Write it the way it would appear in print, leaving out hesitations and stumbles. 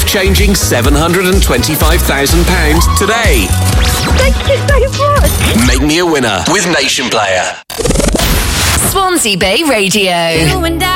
life-changing £725,000 today. Thank you so much. Make me a winner with Nation Player. Swansea Bay Radio.